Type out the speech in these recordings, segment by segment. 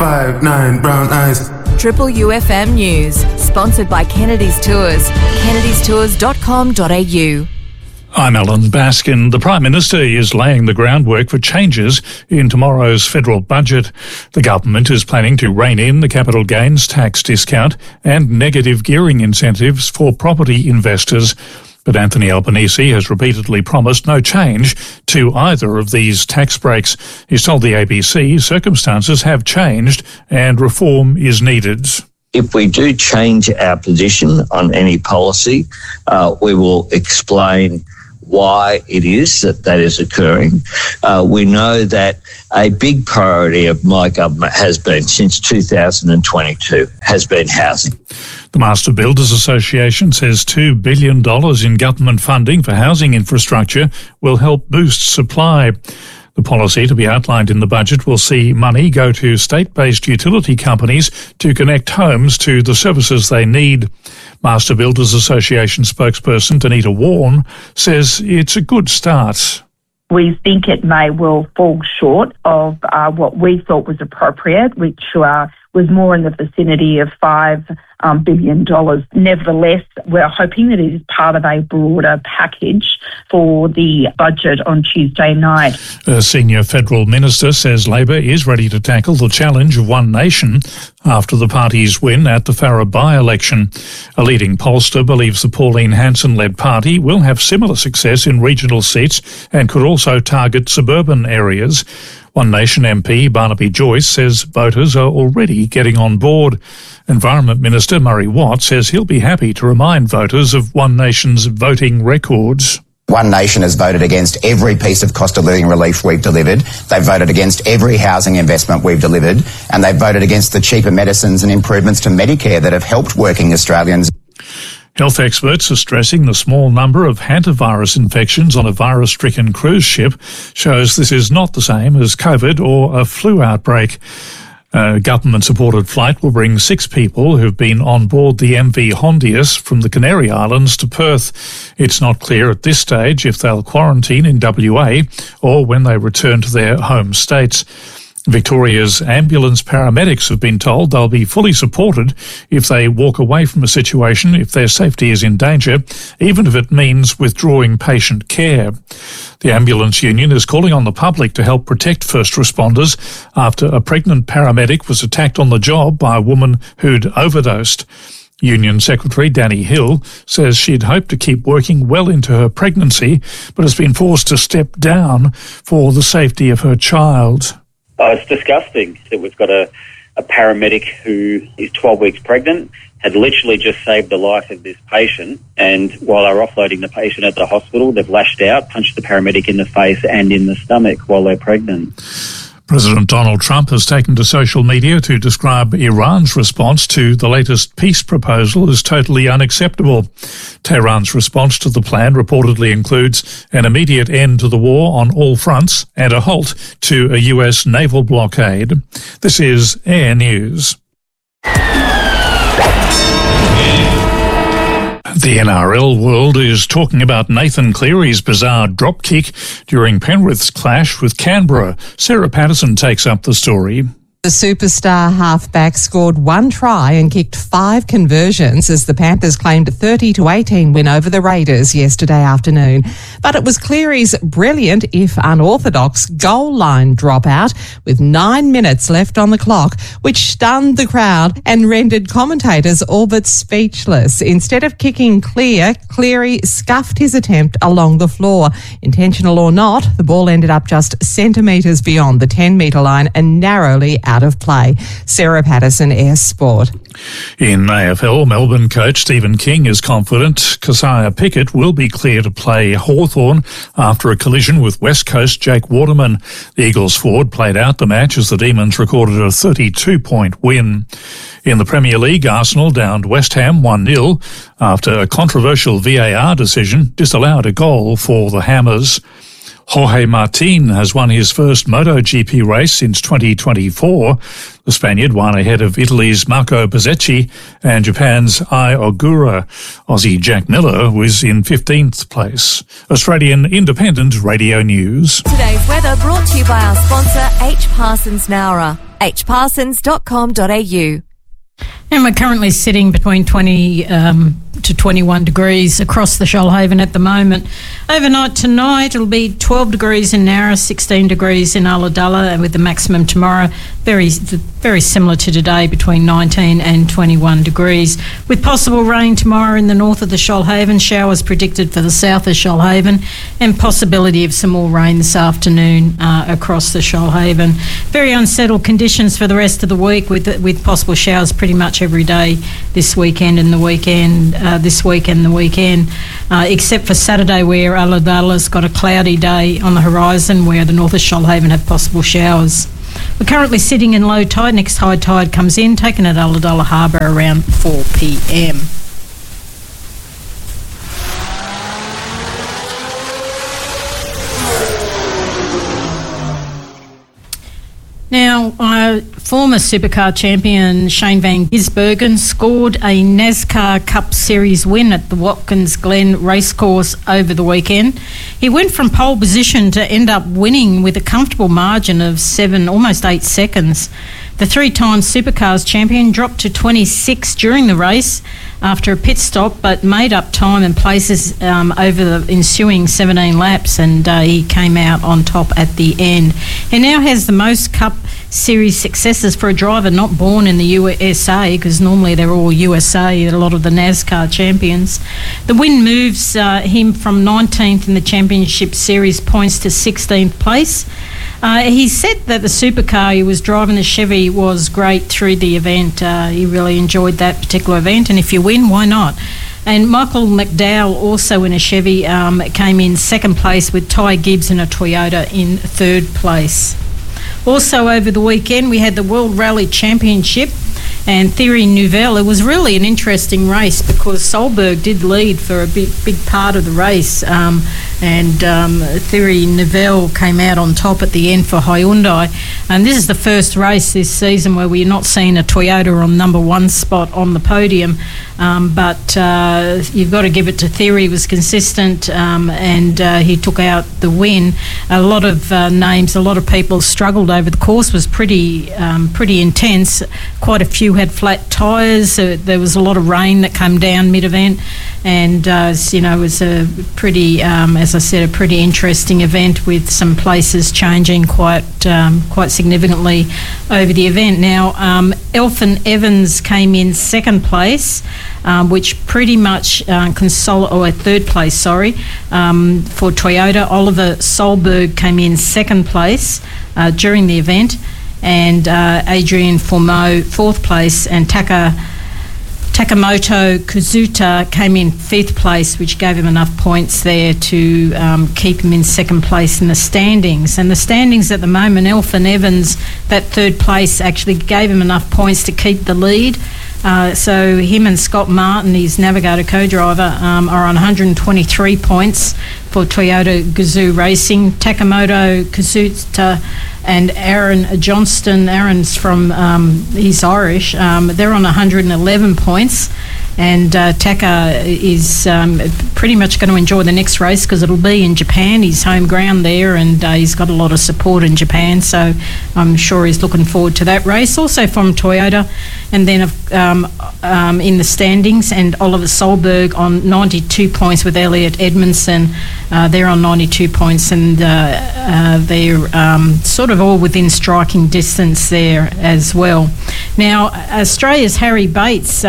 5'9" brown eyes. Triple UFM News, sponsored by Kennedy's Tours. kennedystours.com.au. I'm Alan Baskin. The Prime Minister is laying the groundwork for changes in tomorrow's federal budget. The government is planning to rein in the capital gains tax discount and negative gearing incentives for property investors. But Anthony Albanese has repeatedly promised no change to either of these tax breaks. He's told the ABC circumstances have changed and reform is needed. If we do change our position on any policy, we will explain why it is that is occurring. We know that a big priority of my government has been, since 2022, has been housing. The Master Builders Association says $2 billion in government funding for housing infrastructure will help boost supply. The policy to be outlined in the budget will see money go to state-based utility companies to connect homes to the services they need. Master Builders Association spokesperson Danita Warren says it's a good start. We think it may well fall short of what we thought was appropriate, which was more in the vicinity of $5 billion. Nevertheless, we're hoping that it is part of a broader package for the budget on Tuesday night. A senior federal minister says Labor is ready to tackle the challenge of One Nation after the party's win at the Farrer by-election. A leading pollster believes the Pauline Hanson-led party will have similar success in regional seats and could also target suburban areas. One Nation MP Barnaby Joyce says voters are already getting on board. Environment Minister Murray Watt says he'll be happy to remind voters of One Nation's voting records. One Nation has voted against every piece of cost of living relief we've delivered. They've voted against every housing investment we've delivered, and they've voted against the cheaper medicines and improvements to Medicare that have helped working Australians. Health experts are stressing the small number of hantavirus infections on a virus-stricken cruise ship shows this is not the same as COVID or a flu outbreak. A government-supported flight will bring 6 people who've been on board the MV Hondius from the Canary Islands to Perth. It's not clear at this stage if they'll quarantine in WA or when they return to their home states. Victoria's ambulance paramedics have been told they'll be fully supported if they walk away from a situation if their safety is in danger, even if it means withdrawing patient care. The ambulance union is calling on the public to help protect first responders after a pregnant paramedic was attacked on the job by a woman who'd overdosed. Union Secretary Danny Hill says she'd hoped to keep working well into her pregnancy, but has been forced to step down for the safety of her child. It's disgusting that we've got a paramedic who is 12 weeks pregnant, had literally just saved the life of this patient, and while they're offloading the patient at the hospital, they've lashed out, punched the paramedic in the face and in the stomach while they're pregnant. President Donald Trump has taken to social media to describe Iran's response to the latest peace proposal as totally unacceptable. Tehran's response to the plan reportedly includes an immediate end to the war on all fronts and a halt to a US naval blockade. This is Air News. The NRL world is talking about Nathan Cleary's bizarre drop kick during Penrith's clash with Canberra. Sarah Patterson takes up the story. The superstar halfback scored 1 try and kicked 5 conversions as the Panthers claimed a 30-18 win over the Raiders yesterday afternoon. But it was Cleary's brilliant, if unorthodox, goal line dropout with 9 minutes left on the clock, which stunned the crowd and rendered commentators all but speechless. Instead of kicking clear, Cleary scuffed his attempt along the floor. Intentional or not, the ball ended up just centimetres beyond the 10-metre line and narrowly out of play. Sarah Patterson, Air Sport. In AFL, Melbourne coach Stephen King is confident Keziah Pickett will be clear to play Hawthorn after a collision with West Coast Jake Waterman. The Eagles forward played out the match as the Demons recorded a 32-point win. In the Premier League, Arsenal downed West Ham 1-0 after a controversial VAR decision disallowed a goal for the Hammers. Jorge Martin has won his first MotoGP race since 2024. The Spaniard won ahead of Italy's Marco Bezzecchi and Japan's Ai Ogura. Aussie Jack Miller was in 15th place. Australian Independent Radio News. Today's weather brought to you by our sponsor, H. Parsons Nowra. hparsons.com.au. And we're currently sitting between 20 to 21 degrees across the Shoalhaven at the moment. Overnight tonight, it'll be 12 degrees in Nowra, 16 degrees in Ulladulla, and with the maximum tomorrow very similar to today, between 19 and 21 degrees. With possible rain tomorrow in the north of the Shoalhaven, showers predicted for the south of Shoalhaven, and possibility of some more rain this afternoon across the Shoalhaven. Very unsettled conditions for the rest of the week, with possible showers pretty much every day this weekend and the weekend, except for Saturday, where Ulladulla's got a cloudy day on the horizon, where the north of Shoalhaven have possible showers. We're currently sitting in low tide. Next high tide comes in, taken at Ulladulla Harbour around 4 p.m. Now, former supercar champion Shane Van Gisbergen scored a NASCAR Cup Series win at the Watkins Glen Racecourse over the weekend. He went from pole position to end up winning with a comfortable margin of almost 8 seconds. The three-time supercars champion dropped to 26 during the race after a pit stop, but made up time and places over the ensuing 17 laps, and he came out on top at the end. He now has the most Cup Series successes for a driver not born in the USA, because normally they're all USA, a lot of the NASCAR champions. The win moves him from 19th in the Championship Series points to 16th place. He said that the supercar he was driving, the Chevy, was great through the event. He really enjoyed that particular event, and if you win, why not? And Michael McDowell, also in a Chevy, came in second place, with Ty Gibbs in a Toyota in third place. Also over the weekend, we had the World Rally Championship and Thierry Neuville. It was really an interesting race because Solberg did lead for a big part of the race, and Thierry Neuville came out on top at the end for Hyundai. And this is the first race this season where we're not seeing a Toyota on number one spot on the podium, but you've got to give it to Thierry. He was consistent, and he took out the win. A lot of names, a lot of people struggled over the course. Was pretty intense. Quite a few had flat tyres. There was a lot of rain that came down mid-event, and it was a pretty, as I said, a pretty interesting event with some places changing quite significantly over the event. Now, Elfyn Evans came in second place, which pretty much third place, for Toyota. Oliver Solberg came in second place during the event, and Adrian Formeau fourth place, and Takamoto Kazuta came in fifth place, which gave him enough points there to keep him in second place in the standings. And the standings at the moment, Elfyn Evans, that third place, actually gave him enough points to keep the lead. So him and Scott Martin, his Navigator co-driver, are on 123 points for Toyota Gazoo Racing. Takamoto Kazuta and Aaron Johnston, Aaron's from, he's Irish, they're on 111 points. And Taka is pretty much going to enjoy the next race because it'll be in Japan. He's home ground there, and he's got a lot of support in Japan, so I'm sure he's looking forward to that race. Also from Toyota, and then in the standings, and Oliver Solberg on 92 points with Elliot Edmondson. They're on 92 points, and they're sort of all within striking distance there as well. Now, Australia's Harry Bates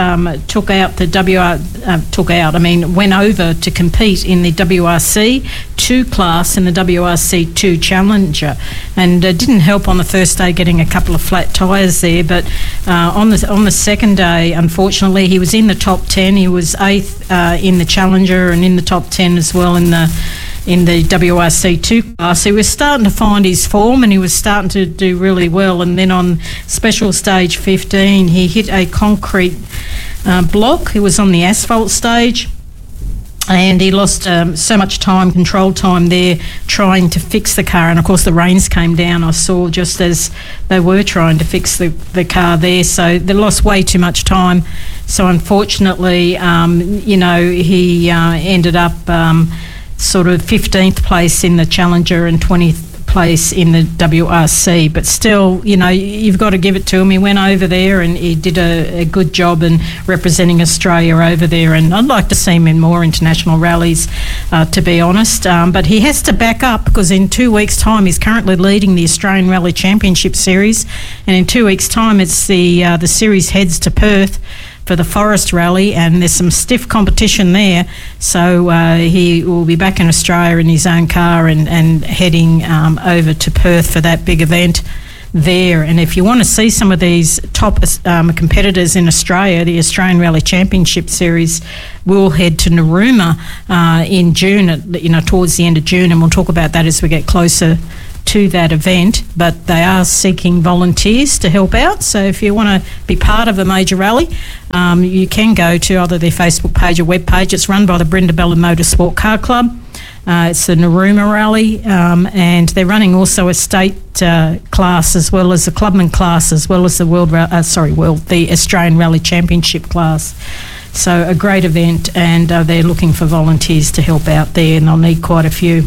went over to compete in the WRC2 class in the WRC2 Challenger, and didn't help on the first day getting a couple of flat tyres there, but on the second day, unfortunately, he was in the top 10. He was 8th in the Challenger and in the top 10 as well in the WRC2 class. He was starting to find his form, and he was starting to do really well. And then on special stage 15, he hit a concrete block. He was on the asphalt stage, And he lost so much time, control time there, trying to fix the car. And, of course, the rains came down, I saw, just as they were trying to fix the car there. So they lost way too much time. So, unfortunately, he ended up sort of 15th place in the Challenger and 20th place in the WRC, but still, you've got to give it to him. He went over there and he did a good job in representing Australia over there, and I'd like to see him in more international rallies, to be honest, but he has to back up, because in 2 weeks' time he's currently leading the Australian Rally Championship Series, and in 2 weeks' time it's the series heads to Perth for the Forest Rally, and there's some stiff competition there, so he will be back in Australia in his own car and heading over to Perth for that big event there. And if you want to see some of these top competitors in Australia, the Australian Rally Championship Series will head to Narooma in June, towards the end of June, and we'll talk about that as we get closer to that event, but they are seeking volunteers to help out. So if you want to be part of a major rally, you can go to either their Facebook page or web page. It's run by the Brindabella Motorsport Car Club. It's the Narooma Rally, and they're running also a state class as well as the clubman class, as well as the the Australian Rally Championship class. So a great event, and they're looking for volunteers to help out there, and they'll need quite a few.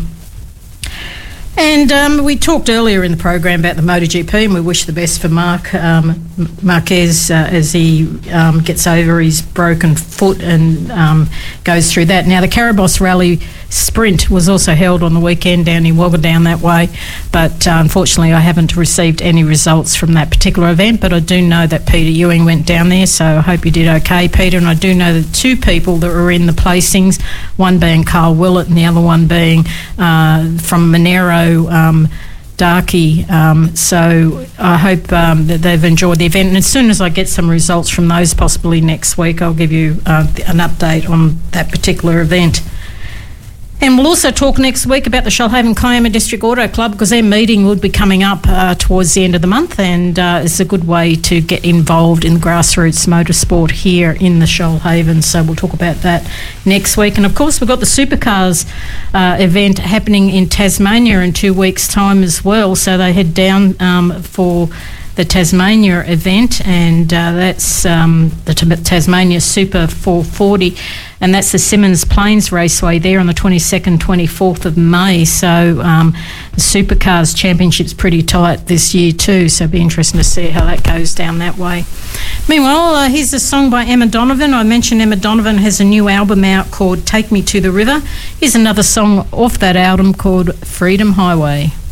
And we talked earlier in the program about the MotoGP, and we wish the best for Marquez as he gets over his broken foot and goes through that. Now, the Carabos Rally Sprint was also held on the weekend down in Wagga down that way, but unfortunately I haven't received any results from that particular event, but I do know that Peter Ewing went down there, so I hope you did okay, Peter. And I do know that two people that were in the placings, one being Carl Willett and the other one being from Monero, Darky, so I hope that they've enjoyed the event, and as soon as I get some results from those, possibly next week, I'll give you an update on that particular event. And we'll also talk next week about the Shoalhaven Kiama District Auto Club, because their meeting will be coming up towards the end of the month, and it's a good way to get involved in grassroots motorsport here in the Shoalhaven. So we'll talk about that next week. And of course, we've got the Supercars event happening in Tasmania in 2 weeks' time as well. So they head down for the Tasmania event, and that's the Tasmania Super 440, and that's the Simmons Plains Raceway there on the 22nd, 24th of May. So the Supercars Championship's pretty tight this year too, so it'll be interesting to see how that goes down that way. Meanwhile, here's a song by Emma Donovan. I mentioned Emma Donovan has a new album out called Take Me to the River. Here's another song off that album called Freedom Highway.